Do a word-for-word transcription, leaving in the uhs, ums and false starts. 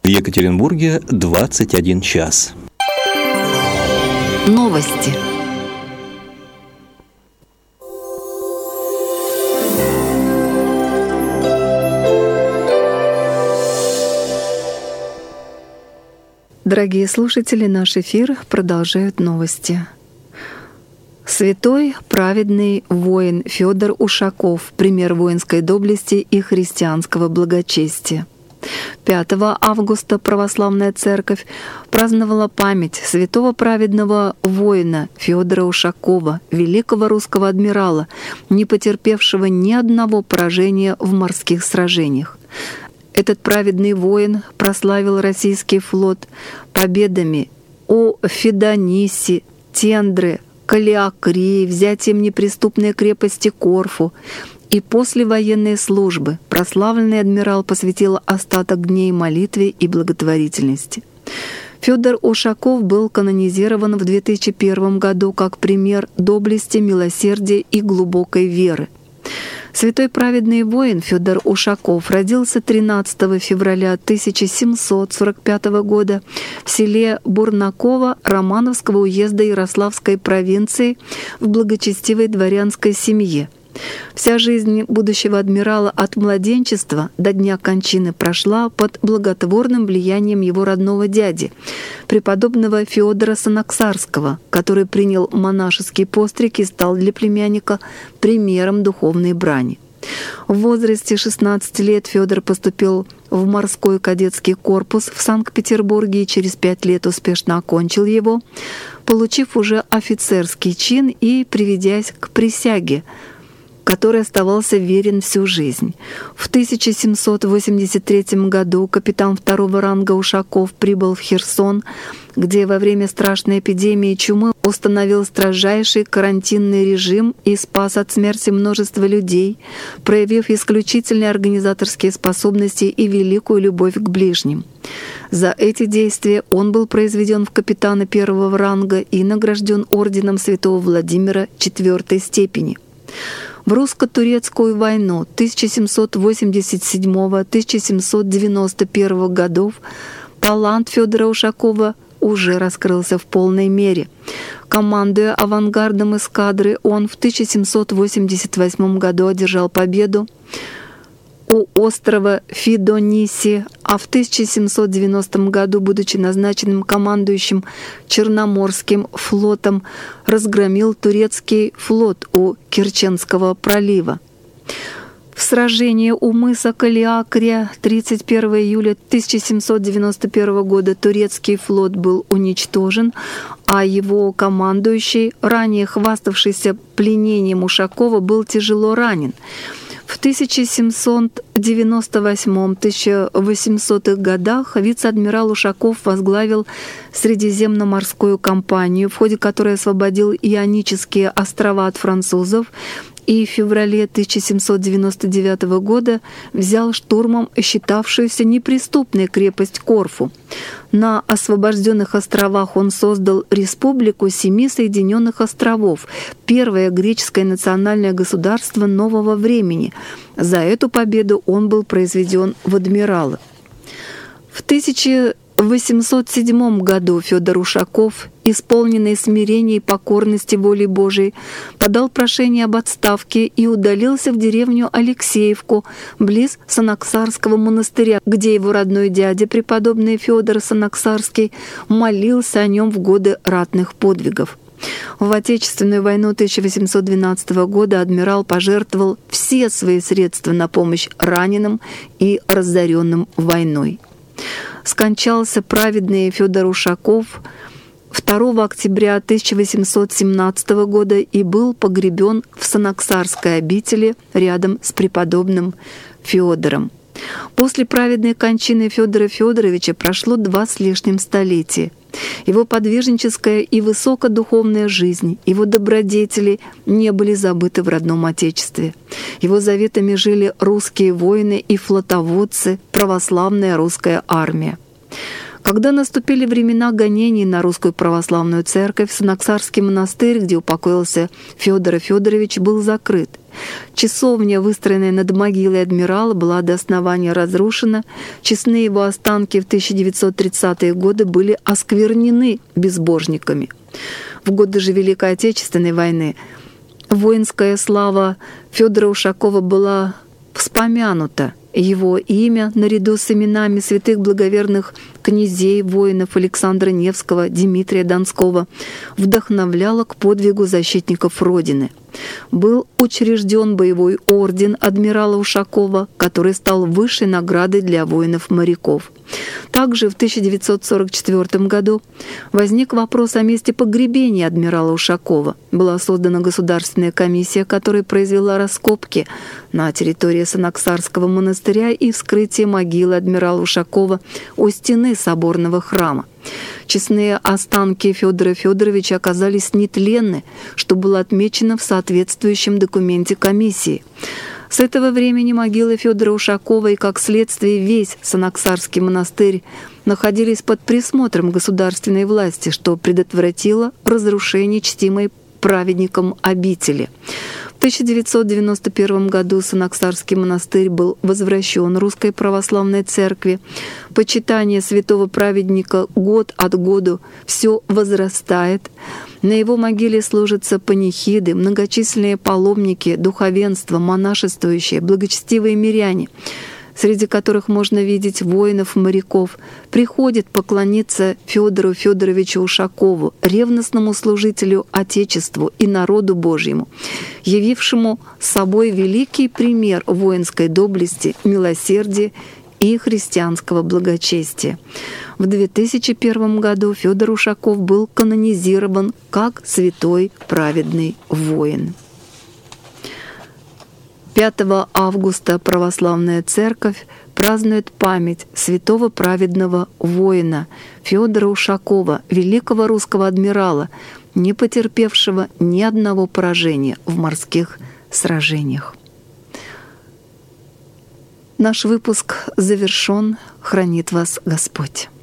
В Екатеринбурге двадцать один час. Новости. Дорогие слушатели, наш эфир продолжают новости. Святой праведный воин Федор Ушаков, пример воинской доблести и христианского благочестия. пятого августа Православная Церковь праздновала память святого праведного воина Федора Ушакова, великого русского адмирала, не потерпевшего ни одного поражения в морских сражениях. Этот праведный воин прославил российский флот победами у Фидониси, Тендры, Калиакрии, взятием неприступной крепости Корфу. И после военной службы прославленный адмирал посвятил остаток дней молитве и благотворительности. Федор Ушаков был канонизирован в две тысячи первом году как пример доблести, милосердия и глубокой веры. Святой праведный воин Федор Ушаков родился тринадцатого февраля тысяча семьсот сорок пятого года в селе Бурнаково Романовского уезда Ярославской провинции в благочестивой дворянской семье. Вся жизнь будущего адмирала от младенчества до дня кончины прошла под благотворным влиянием его родного дяди, преподобного Феодора Санаксарского, который принял монашеский постриг и стал для племянника примером духовной брани. В возрасте шестнадцати лет Федор поступил в морской кадетский корпус в Санкт-Петербурге и через пять лет успешно окончил его, получив уже офицерский чин и приведясь к присяге, который оставался верен всю жизнь. В тысяча семьсот восемьдесят третьем году капитан второго ранга Ушаков прибыл в Херсон, где во время страшной эпидемии чумы установил строжайший карантинный режим и спас от смерти множество людей, проявив исключительные организаторские способности и великую любовь к ближним. За эти действия он был произведен в капитана первого ранга и награжден орденом святого Владимира четвертой степени. В русско-турецкую войну тысяча семьсот восемьдесят седьмого — тысяча семьсот девяносто первого годов талант Федора Ушакова уже раскрылся в полной мере. Командуя авангардом эскадры, он в тысяча семьсот восемьдесят восьмом году одержал победу у острова Фидониси, а в тысяча семьсот девяностом году, будучи назначенным командующим Черноморским флотом, разгромил турецкий флот у Керченского пролива. В сражении у мыса Калиакрия тридцать первого июля тысяча семьсот девяносто первого года турецкий флот был уничтожен, а его командующий, ранее хваставшийся пленением Ушакова, был тяжело ранен. В тысяча семьсот девяносто восьмом — тысяча восьмисотых годах вице-адмирал Ушаков возглавил Средиземноморскую кампанию, в ходе которой освободил Ионические острова от французов, и в феврале тысяча семьсот девяносто девятого года взял штурмом считавшуюся неприступной крепость Корфу. На освобожденных островах он создал Республику Семи Соединенных Островов, первое греческое национальное государство нового времени. За эту победу он был произведен в адмиралы. В тысяча восемьсот седьмом году Федор Ушаков, исполненный смирения и покорности воли Божией, подал прошение об отставке и удалился в деревню Алексеевку, близ Санаксарского монастыря, где его родной дядя, преподобный Федор Санаксарский, молился о нем в годы ратных подвигов. В Отечественную войну тысяча восемьсот двенадцатого года адмирал пожертвовал все свои средства на помощь раненым и разоренным войной. Скончался праведный Федор Ушаков второго октября тысяча восемьсот семнадцатого года и был погребен в Санаксарской обители рядом с преподобным Федором. После праведной кончины Федора Федоровича прошло два с лишним столетия. Его подвижническая и высокодуховная жизнь, его добродетели не были забыты в родном Отечестве. Его заветами жили русские воины и флотоводцы, православная русская армия. Когда наступили времена гонений на русскую православную церковь, Санаксарский монастырь, где упокоился Федор Федорович, был закрыт. Часовня, выстроенная над могилой адмирала, была до основания разрушена. Честные его останки в тысяча девятьсот тридцатые годы были осквернены безбожниками. В годы же Великой Отечественной войны воинская слава Федора Ушакова была вспомянута. Его имя, наряду с именами святых благоверных князей, воинов Александра Невского, Дмитрия Донского, вдохновляло к подвигу защитников Родины. Был учрежден боевой орден адмирала Ушакова, который стал высшей наградой для воинов-моряков. Также в тысяча девятьсот сорок четвёртом году возник вопрос о месте погребения адмирала Ушакова. Была создана государственная комиссия, которая произвела раскопки на территории Санаксарского монастыря и вскрытие могилы адмирала Ушакова у стены соборного храма. Честные останки Федора Федоровича оказались нетленны, что было отмечено в соответствующем документе комиссии. С этого времени могила Федора Ушакова и, как следствие, весь Санаксарский монастырь находились под присмотром государственной власти, что предотвратило разрушение чтимой праведником обители. В тысяча девятьсот девяносто первом году Санаксарский монастырь был возвращен Русской Православной Церкви. Почитание святого праведника год от года все возрастает. На его могиле служатся панихиды, многочисленные паломники, духовенство, монашествующие, благочестивые миряне, среди которых можно видеть воинов-моряков, приходит поклониться Федору Федоровичу Ушакову, ревностному служителю Отечеству и народу Божьему, явившему собой великий пример воинской доблести, милосердия и христианского благочестия. В две тысячи первом году Федор Ушаков был канонизирован как святой праведный воин. пятого августа Православная Церковь празднует память святого праведного воина Федора Ушакова, великого русского адмирала, не потерпевшего ни одного поражения в морских сражениях. Наш выпуск завершен. Хранит вас Господь.